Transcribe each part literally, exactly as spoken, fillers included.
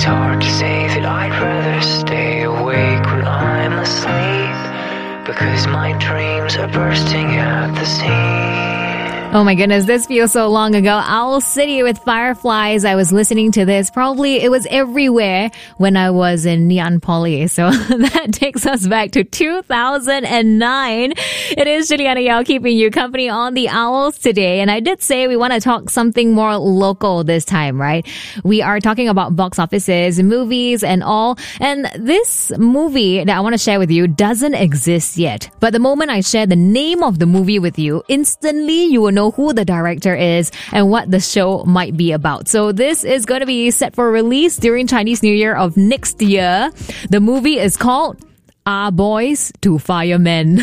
It's hard to say that I'd rather stay awake when I'm asleep, because my dreams are bursting at the seams. Oh my goodness, this feels so long ago. Owl City with Fireflies. I was listening to this. Probably it was everywhere when I was in Ngee Ann Poly. So that takes us back to two thousand nine. It is Juliana Yao keeping you company on the Owls today. And I did say we want to talk something more local this time, right? We are talking about box offices, movies and all. And this movie that I want to share with you doesn't exist yet. But the moment I share the name of the movie with you, instantly you will know who the director is and what the show might be about. So this is going to be set for release during Chinese New Year of next year. The movie is called Ah Boys to Firemen.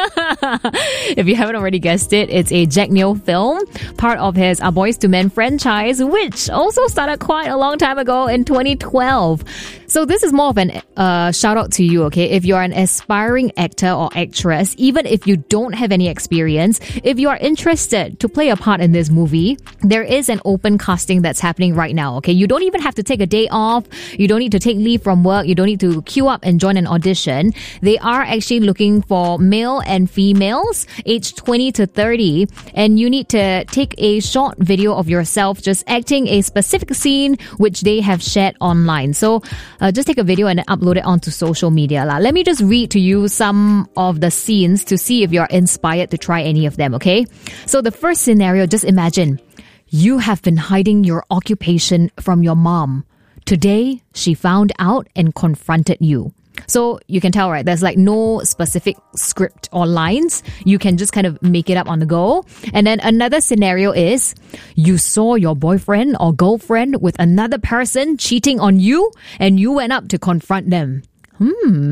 If you haven't already guessed it, it's a Jack Neo film, part of his Ah Boys to Men franchise, which also started quite a long time ago in twenty twelve. So this is more of an uh, shout out to you, okay? If you're an aspiring actor or actress, even if you don't have any experience, if you are interested to play a part in this movie, there is an open casting that's happening right now, okay? You don't even have to take a day off. You don't need to take leave from work. You don't need to queue up and join an audition. They are actually looking for male and females aged twenty to thirty, and you need to take a short video of yourself just acting a specific scene which they have shared online. So uh, just take a video and upload it onto social media. La. Let me just read to you some of the scenes to see if you're inspired to try any of them, okay? So the first scenario, just imagine you have been hiding your occupation from your mom. Today, she found out and confronted you. So you can tell, right, there's like no specific script or lines. You can just kind of make it up on the go. And then another scenario is you saw your boyfriend or girlfriend with another person cheating on you and you went up to confront them. Hmm.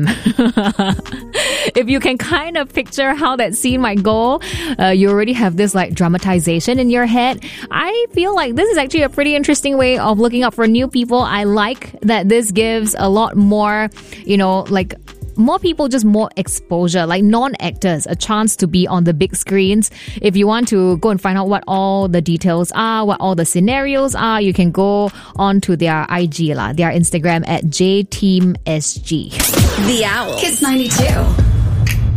If you can kind of picture how that scene might go, uh, you already have this like dramatization in your head. I feel like this is actually a pretty interesting way of looking up for new people. I like that this gives a lot more, you know, like more people just more exposure, like non-actors, a chance to be on the big screens. If you want to go and find out what all the details are, what all the scenarios are, you can go on to their I G, la, their Instagram at J Team S G. The Owl. Kiss ninety-two.